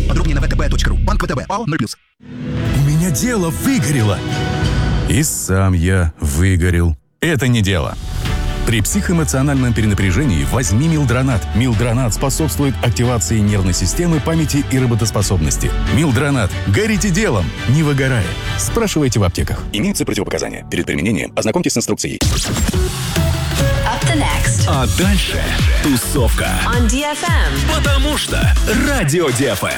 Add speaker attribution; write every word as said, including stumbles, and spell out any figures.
Speaker 1: Подробнее на вэ тэ бэ точка ру. Банк вэ тэ бэ. ПАО ноль плюс.
Speaker 2: У меня дело выгорело. И сам я выгорел. Это не дело. При психоэмоциональном перенапряжении возьми Милдронат. Милдронат способствует активации нервной системы, памяти и работоспособности. Милдронат. Горите делом, не выгорая. Спрашивайте в аптеках. Имеются противопоказания. Перед применением ознакомьтесь с инструкцией.
Speaker 3: Up the next.
Speaker 4: А дальше тусовка.
Speaker 3: On ди эф эм.
Speaker 4: Потому что Радио ди эф эм.